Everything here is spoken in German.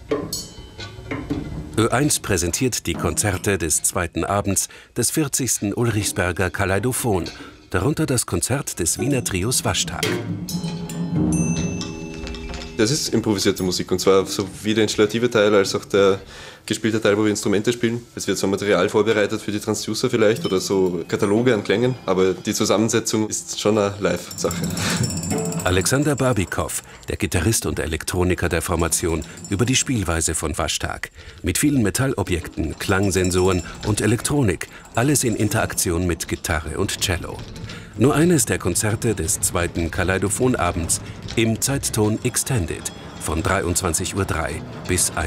Ö1 präsentiert die Konzerte des zweiten Abends des 40. Ulrichsberger Kaleidophon, darunter das Konzert des Wiener Trios Waschtag. Das ist improvisierte Musik, und zwar sowie der installative Teil als auch der gespielte Teil, wo wir Instrumente spielen. Es wird so Material vorbereitet für die Transducer vielleicht oder so Kataloge an Klängen, aber die Zusammensetzung ist schon eine Live-Sache. Alexander Barbikow, der Gitarrist und Elektroniker der Formation, über die Spielweise von Waschtag. Mit vielen Metallobjekten, Klangsensoren und Elektronik, alles in Interaktion mit Gitarre und Cello. Nur eines der Konzerte des zweiten Kaleidophonabends im Zeitton Extended von 23:03 bis 1:00.